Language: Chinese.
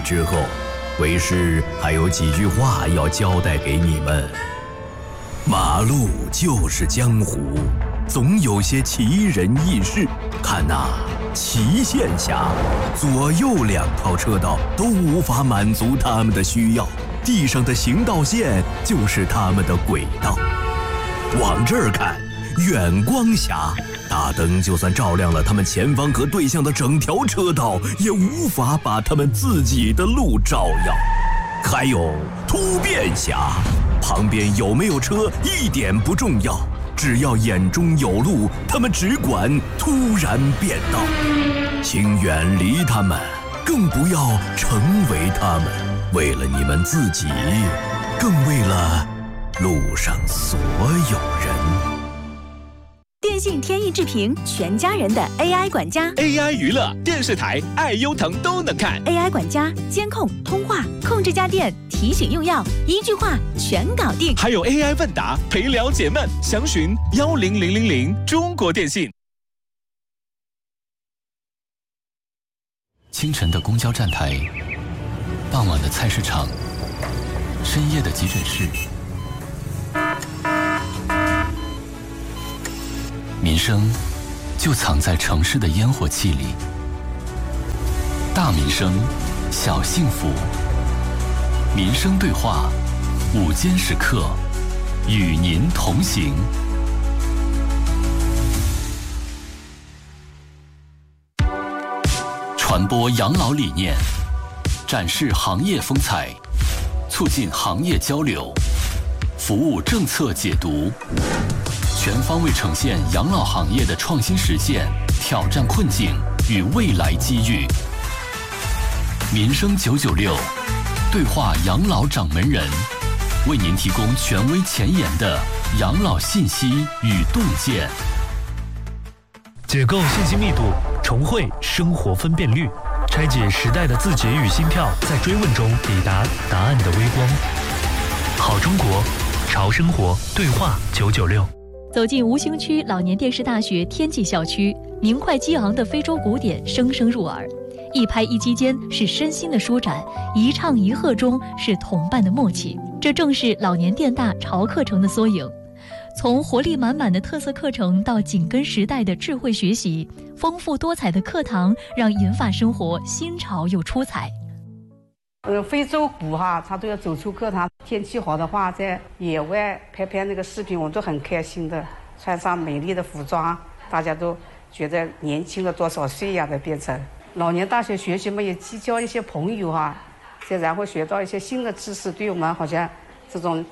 之后，为师还有几句话要交代给你们。马路就是江湖，总有些奇人异事。看那祁县峡，左右两套车道都无法满足他们的需要，地上的行道线就是他们的轨道。往这儿看，远光峡，大灯就算照亮了他们前方和对向的整条车道，也无法把他们自己的路照耀。还有突变峡，旁边有没有车一点不重要，只要眼中有路，他们只管突然变道。请远离他们，更不要成为他们。为了你们自己，更为了路上所有人。 电信天翼智屏，全家人的 AI 管家。 AI 娱乐、电视台、爱优腾都能看。 AI 管家监控、通话、控制家电、提醒用药，一句话全搞定。 还有 AI 问答，陪聊解闷，详询10000中国电信。 清晨的公交站台，傍晚的菜市场，深夜的急诊室。民生就藏在城市的烟火气里，大民生，小幸福。民生对话，午间时刻，与您同行。传播养老理念，展示行业风采，促进行业交流，服务政策解读，全方位呈现养老行业的创新实现、挑战困境与未来机遇。民生996，对话养老掌门人，为您提供权威前沿的养老信息与洞见。 解构信息密度，重绘生活分辨率，拆解时代的字节与心跳，在追问中抵达答案的微光。好中国，潮生活，对话996。 走进吴兴区老年电视大学天际校区，明快激昂的非洲鼓点声声入耳，一拍一击间是身心的舒展，一唱一和中是同伴的默契。这正是老年电大潮课程的缩影。从活力满满的特色课程到紧跟时代的智慧学习，丰富多彩的课堂让银发生活新潮又出彩。 非洲鼓他都要走出课堂，天气好的话在野外拍那个视频，我都很开心的，穿上美丽的服装，大家都觉得年轻了多少岁呀的变成。老年大学学习嘛，也结交一些朋友再然后学到一些新的知识，对我们好像这种